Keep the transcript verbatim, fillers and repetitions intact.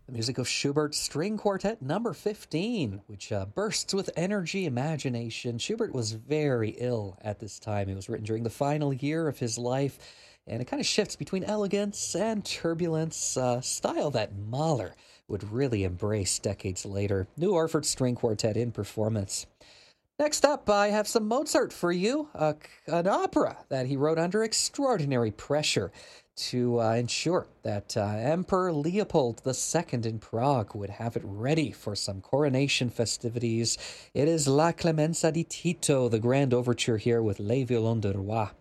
The music of Schubert's String Quartet number fifteen, which uh, bursts with energy, imagination. Schubert was very ill at this time. It was written during the final year of his life, and it kind of shifts between elegance and turbulence, uh, style that Mahler would really embrace decades later. New Orford String Quartet in performance. Next up, I have some Mozart for you, uh, an opera that he wrote under extraordinary pressure to uh, ensure that uh, Emperor Leopold the Second in Prague would have it ready for some coronation festivities. It is La Clemenza di Tito, the grand overture here with Les Violons de Roi.